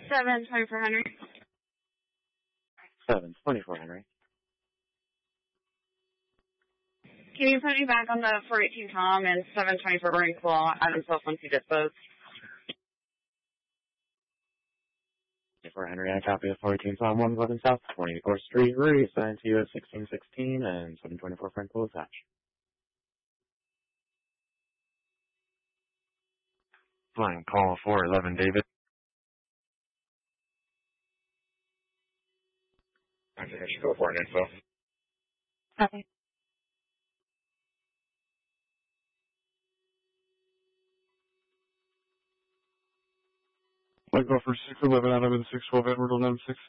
724 Henry. 724 Henry. Can you put me back on the 418 Tom and 724 Burning Claw at himself once he disposed? 24 Henry, I copy of 418 Tom 111 South, 24th Street, reassigned to you at 1616 and 724 Frank will attach. Flying call 411 David. I think I should go for an info. Okay. I'll go for 611 out of the 612 Edward 116.